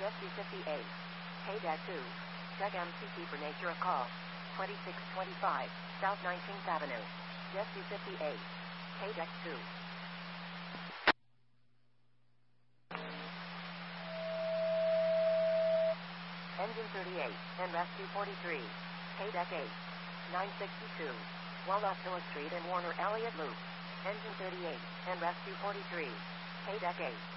Jessie 58. KDAC 2. Check MCT for nature of call. 2625 South 19th Avenue. Jessie 58. KDAC 2. Engine 38 and Rescue 43. KDAC 8. 962. Wallachilla Street and Warner Elliott Loop. Engine 38 and Rescue 43. KDAC 8.